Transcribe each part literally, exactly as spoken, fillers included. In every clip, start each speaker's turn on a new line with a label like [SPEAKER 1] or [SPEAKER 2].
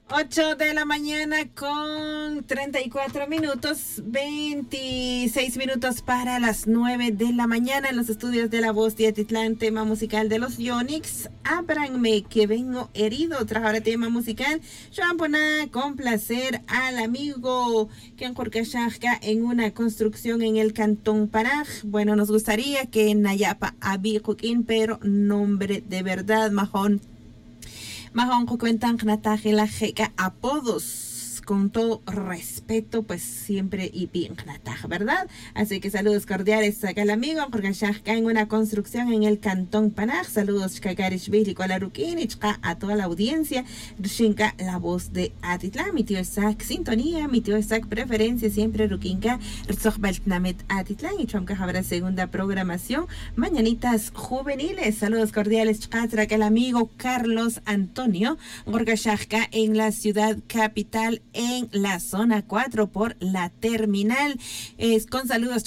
[SPEAKER 1] ocho de la mañana con treinta y cuatro minutos, veintiséis minutos para las nueve de la mañana en los estudios de La Voz de Atitlán, tema musical de los Yonix. Ábranme que vengo herido, tras ahora tema musical. Yo voy a complacer al amigo que en Jorcachajca en una construcción en el Cantón Panaj. Bueno, nos gustaría que en Nayapa Abijuquín, pero nombre de verdad, majón. Mahon cuentan la jeca apodos con todo respeto, pues siempre y bien, ¿verdad? Así que saludos cordiales acá al amigo porque ya en una construcción en el Cantón Panaj. Saludos Chacarichvili con la Ruquinichka a toda la audiencia. Rushinka, la voz de Atitlán, mi tío Isaac sintonía, mi tío Isaac preferencia siempre Ruquinka, Rzogbaltnamet Atitlán y Chomka habrá segunda programación. Mañanitas juveniles. Saludos cordiales Chatra acá al amigo Carlos Antonio Gorgashajka en la ciudad capital, en la zona cuatro por la terminal. Es con saludos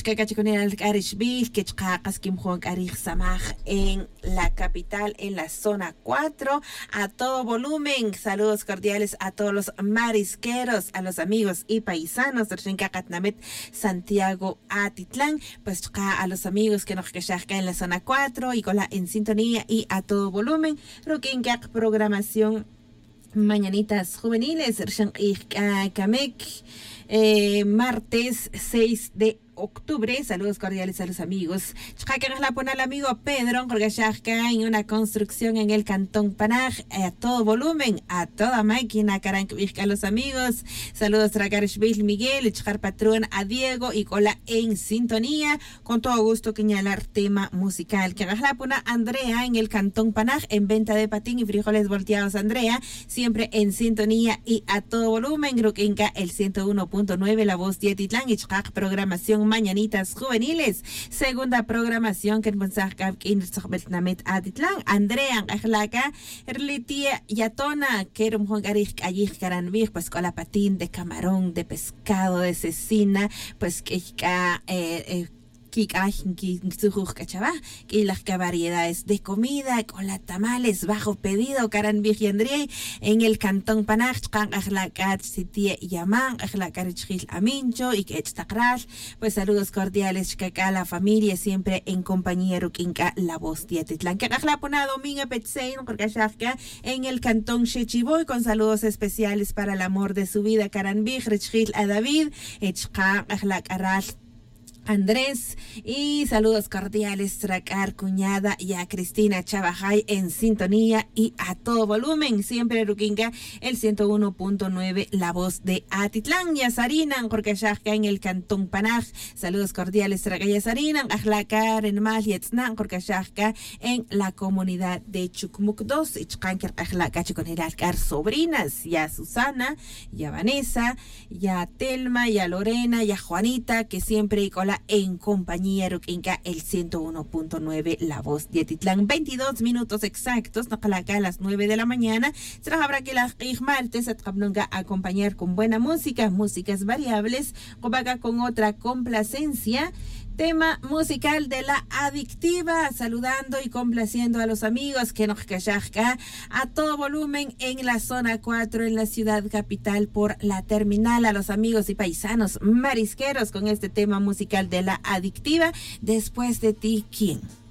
[SPEAKER 1] en la capital, en la zona cuatro, a todo volumen. Saludos cordiales a todos los marisqueros, a los amigos y paisanos de Santiago Atitlán, pues a los amigos que nos quejan en la zona cuatro y con la en sintonía y a todo volumen. Ruquincac programación Mañanitas juveniles, Kamek, eh, martes seis de octubre. Saludos cordiales a los amigos. La pone al amigo Pedro Jorgashajka en una construcción en el Cantón Panaj, a todo volumen, a toda máquina. A los amigos. Saludos a Garishvil Miguel, Echar Patrón, a Diego y Cola en sintonía. Con todo gusto señalar tema musical. Que la pone Andrea en el Cantón Panaj en venta de patín y frijoles volteados. Andrea siempre en sintonía y a todo volumen. Gruquinca el ciento uno punto nueve, La Voz de Atitlán y programación Mañanitas juveniles, segunda programación que en Atitlán. Andrea Ajlaca Erlitia Yatona Kerum Hongarich Ayich Karanvich, pues con la patín de camarón, de pescado, de cecina, pues que eh, eh, que las variedades de comida con las tamales bajo pedido Karan Vigiandri en el Cantón Panaj, Sitie Yaman, Amincho y que pues saludos cordiales a la familia siempre en compañía Ruquinca, La Voz de Atitlán. Que la pona Dominga Petsein en el Cantón Chechiboy con saludos especiales para el amor de su vida Karan Vigiandri a David, Echka Ajlakaral Andrés y saludos cordiales Tracar Cuñada y a Cristina Chabajay en sintonía y a todo volumen siempre Ruquinca el ciento uno punto nueve, La Voz de Atitlán. Yazarinan Jorcachajka en el Cantón Panaj. Saludos cordiales Traca Yazarinan Ajlacar en Mal Yetznan Jorcachajka en la comunidad de Chucmuc dos y Chkanker Ajlacache con Heralcar sobrinas ya Susana, ya Vanessa, ya Telma, ya Lorena, ya Juanita que siempre y con la en compañía Ruquinca el ciento uno punto nueve, La Voz de Atitlán. veintidós minutos exactos, no acá a las nueve de la mañana. Se habrá que las martes a acompañar con buena música, músicas variables, o con otra complacencia. Tema musical de La Adictiva, saludando y complaciendo a los amigos que nos callajca a todo volumen en la zona cuatro, en la ciudad capital por la terminal, a los amigos y paisanos marisqueros con este tema musical de La Adictiva. Después de ti, ¿quién?